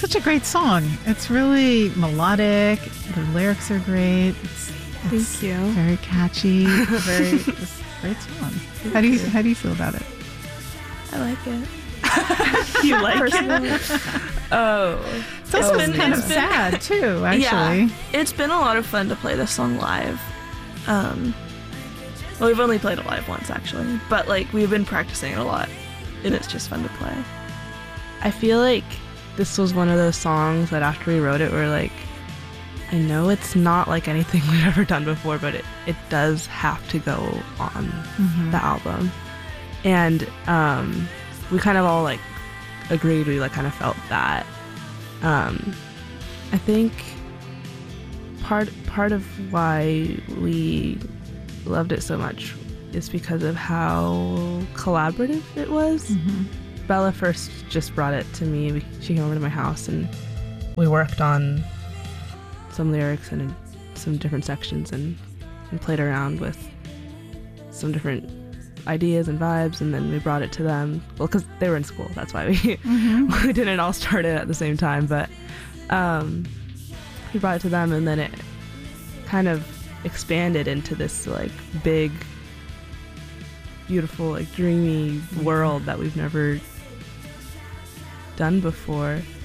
such a great song. It's really melodic. The lyrics are greit's Thank you. Very catchy. It's a great song. How do you feel about it? I like it. You like it? Oh. It's also kind of sad, too, actually. Yeah, it's been a lot of fun to play this song live. Well, we've only played it live once, actually. But, like, we've been practicing it a lot. And it's just fun to play. I feel like this was one of those songs that after we wrote it, we're like, I know it's not like anything we've ever done before, but it does have to go on the album. And we kind of all like agreed, we like kind of felt that. I think part of why we loved it so much is because of how collaborative it was. Bella first just brought it to me. She came over to my house and we worked on some lyrics and some different sections and played around with some different ideas and vibes, and then we brought it to them. Well, because they were in school, that's why we we didn't all start it at the same time, but we brought it to them, and then it kind of expanded into this like big, beautiful, like dreamy world that we've never done before.